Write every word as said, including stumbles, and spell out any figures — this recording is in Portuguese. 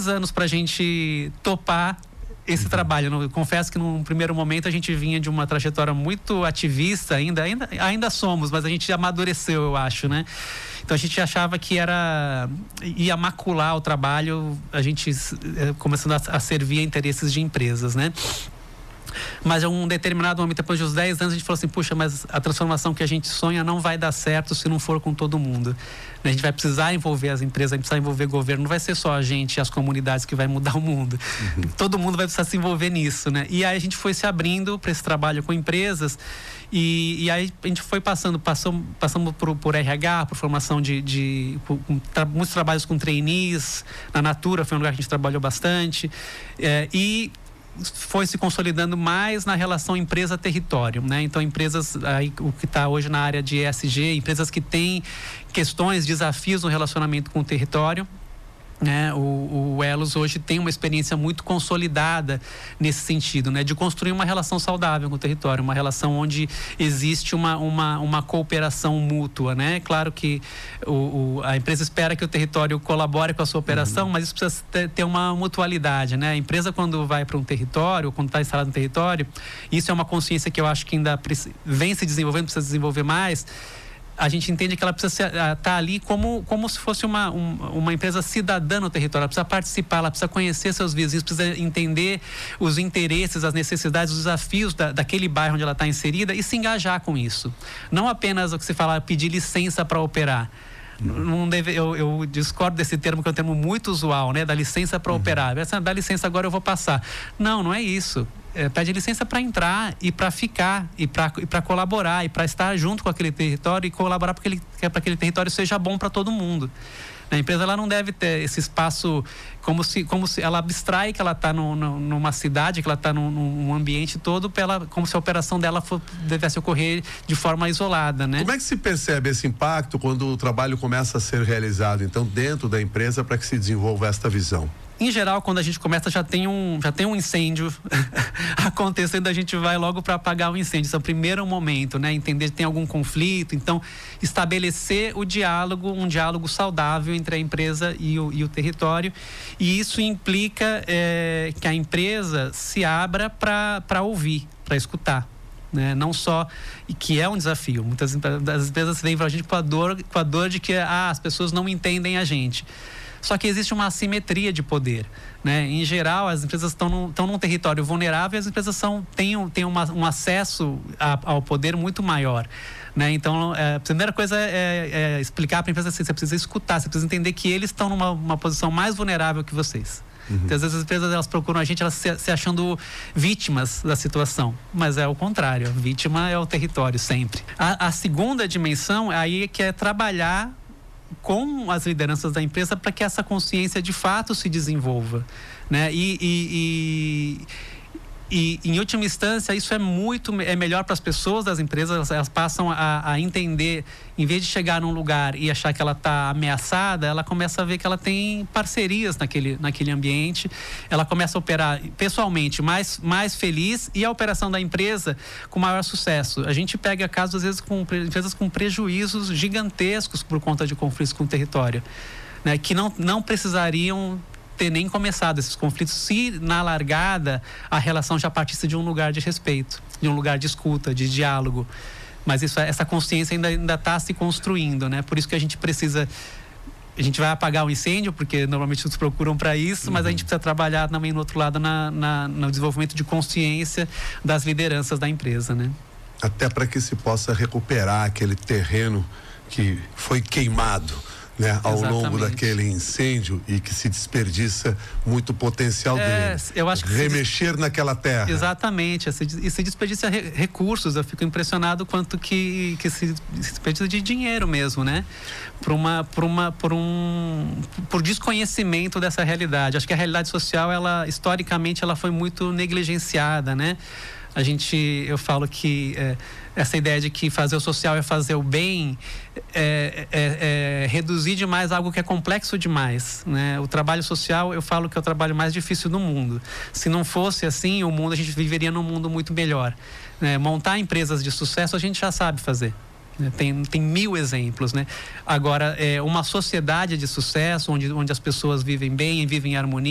dois anos para a gente topar esse trabalho. Eu confesso que num primeiro momento a gente vinha de uma trajetória muito ativista, ainda, ainda, ainda somos, mas a gente amadureceu, eu acho, né? Então a gente achava que era ia macular o trabalho, a gente começando a, a servir a interesses de empresas, né? Mas em um determinado momento, depois de uns dez anos, a gente falou assim, puxa, mas a transformação que a gente sonha não vai dar certo se não for com todo mundo. A gente vai precisar envolver as empresas, vai precisar envolver o governo, não vai ser só a gente e as comunidades que vai mudar o mundo. Uhum. Todo mundo vai precisar se envolver nisso, né? E aí a gente foi se abrindo para esse trabalho com empresas e, e aí a gente foi passando, passamos, passamos por, por R H, por formação de, de por, com, tra, muitos trabalhos com trainees, na Natura foi um lugar que a gente trabalhou bastante, é, e foi se consolidando mais na relação empresa-território, né? Então, empresas, aí, o que está hoje na área de E S G, empresas que têm questões, desafios no relacionamento com o território, né? O, o Elos hoje tem uma experiência muito consolidada nesse sentido, né? De construir uma relação saudável com o território, uma relação onde existe uma, uma, uma cooperação mútua, né? Claro que o, o, a empresa espera que o território colabore com a sua operação, uhum. mas isso precisa ter, ter uma mutualidade, né? A empresa, quando vai para um território, quando está instalada no território, isso é uma consciência que eu acho que ainda vem se desenvolvendo, precisa desenvolver mais. A gente entende que ela precisa estar ali como, como se fosse uma, um, uma empresa cidadã no território. Ela precisa participar, ela precisa conhecer seus vizinhos, precisa entender os interesses, as necessidades, os desafios da, daquele bairro onde ela está inserida e se engajar com isso. Não apenas o que se fala, pedir licença para operar. Não deve, eu, eu discordo desse termo, que é um termo muito usual, né? Da licença para uhum. operar. Dá licença, agora eu vou passar. Não, não é isso. É, pede licença para entrar e para ficar e para e para colaborar e para estar junto com aquele território e colaborar para que para aquele território seja bom para todo mundo. A empresa, ela não deve ter esse espaço como se, como se ela abstrai que ela está numa cidade, que ela está num, num ambiente todo, pela, como se a operação dela for, devesse ocorrer de forma isolada, né? Como é que se percebe esse impacto quando o trabalho começa a ser realizado, então, dentro da empresa, para que se desenvolva esta visão? Em geral, quando a gente começa, já tem um, já tem um incêndio acontecendo, a gente vai logo para apagar o incêndio. Esse é o primeiro momento, né? Entender se tem algum conflito. Então, estabelecer o diálogo, um diálogo saudável entre a empresa e o, e o território. E isso implica é, que a empresa se abra para ouvir, para escutar. Né? Não só, e que é um desafio. Muitas das empresas vêm para a gente com a dor, com a dor de que ah, as pessoas não entendem a gente. Só que existe uma assimetria de poder, né? Em geral, as empresas estão num, estão num território vulnerável e as empresas são, têm, têm uma, um acesso a, ao poder muito maior, né? Então, é, a primeira coisa é, é explicar para a empresa assim, você precisa escutar, você precisa entender que eles estão numa uma posição mais vulnerável que vocês. Uhum. Então, às vezes as empresas, elas procuram a gente, elas se, se achando vítimas da situação, mas é o contrário, a vítima é o território sempre. A, a segunda dimensão aí que é trabalhar com as lideranças da empresa para que essa consciência de fato se desenvolva, né? E, e, e, e em última instância isso é muito é melhor para as pessoas das empresas, elas, elas passam a, a entender, em vez de chegar num lugar e achar que ela está ameaçada, ela começa a ver que ela tem parcerias naquele, naquele ambiente, ela começa a operar pessoalmente mais, mais feliz e a operação da empresa com maior sucesso. A gente pega casos às vezes com empresas com prejuízos gigantescos por conta de conflitos com o território, né, que não, não precisariam ter nem começado esses conflitos se na largada a relação já partisse de um lugar de respeito, de um lugar de escuta, de diálogo. Mas isso, essa consciência ainda está se construindo, né? Por isso que a gente precisa, a gente vai apagar o incêndio, porque normalmente nos procuram para isso, uhum. mas a gente precisa trabalhar também no outro lado na, na, no desenvolvimento de consciência das lideranças da empresa, né? Até para que se possa recuperar aquele terreno que foi queimado, né, ao Exatamente. longo daquele incêndio e que se desperdiça muito potencial é, dele. Eu acho que remexer se... naquela terra. Exatamente, e se desperdiça re- recursos. Eu fico impressionado quanto que, que se desperdiça de dinheiro mesmo, né? Por uma, por uma, por um, por desconhecimento dessa realidade. Acho que a realidade social, ela historicamente, ela foi muito negligenciada, né? A gente, eu falo que é, essa ideia de que fazer o social é fazer o bem é, é, é reduzir demais algo que é complexo demais, né? O trabalho social, eu falo que é o trabalho mais difícil do mundo. Se não fosse assim, o mundo, a gente viveria num mundo muito melhor, né? Montar empresas de sucesso a gente já sabe fazer. Tem, tem mil exemplos, né? Agora, é, uma sociedade de sucesso onde, onde as pessoas vivem bem e vivem em harmonia,